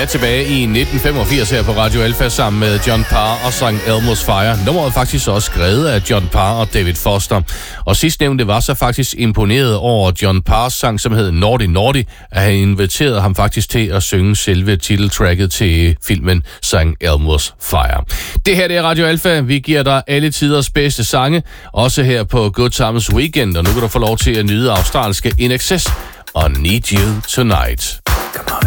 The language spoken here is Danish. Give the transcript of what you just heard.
er tilbage i 1985 her på Radio Alpha sammen med John Parr og sang Elmo's Fire. Nummeret er faktisk også skrevet af John Parr og David Foster. Og sidstnævnte var så faktisk imponeret over John Parrs sang, som hed Naughty Naughty, at han inviterede ham faktisk til at synge selve titeltracket til filmen sang Elmo's Fire. Det her det er Radio Alpha. Vi giver dig alle tiders bedste sange, også her på Good Times Weekend. Og nu kan du få lov til at nyde australske In Excess og Need You Tonight.